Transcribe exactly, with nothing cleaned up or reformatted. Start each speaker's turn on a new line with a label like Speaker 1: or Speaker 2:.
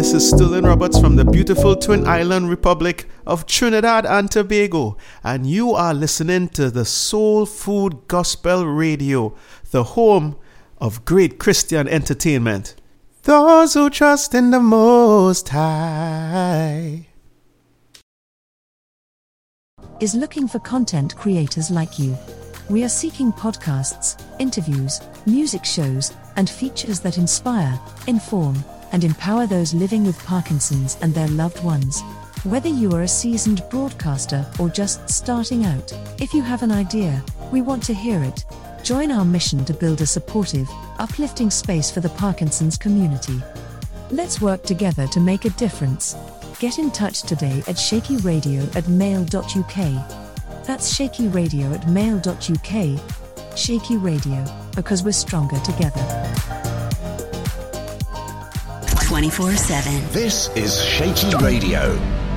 Speaker 1: This is Sterling Roberts from the beautiful Twin Island Republic of Trinidad and Tobago, and you are listening to the Soul Food Gospel Radio, the home of great Christian entertainment. Those who trust in the Most High
Speaker 2: is looking for content creators like you. We are seeking podcasts, interviews, music shows, and features that inspire, inform, and empower those living with Parkinson's and their loved ones. Whether you are a seasoned broadcaster or just starting out, if you have an idea, we want to hear it. Join our mission to build a supportive, uplifting space for the Parkinson's community. Let's work together to make a difference. Get in touch today at shakyradio at mail dot u k. That's shakyradio at mail dot u k. Shaky Radio, because we're stronger together.
Speaker 3: twenty-four seven.
Speaker 4: This is Shaky Radio.